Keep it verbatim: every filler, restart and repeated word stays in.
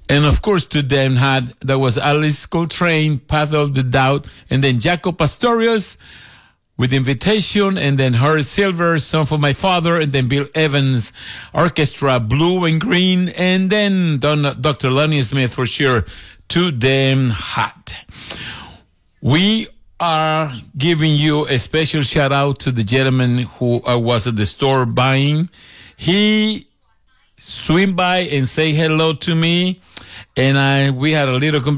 And of course, to them had there was Alice Coltrane, Path of the Doubt, and then Jaco Pastorius with Invitation, and then Horace Silver, Song for My Father, and then Bill Evans Orchestra, Blue and Green, and then Don, Doctor Lonnie Smith for sure, Too Damn Hot. We are giving you a special shout out to the gentleman who uh, was at the store buying. He swim by and say hello to me, and I we had a little conversation.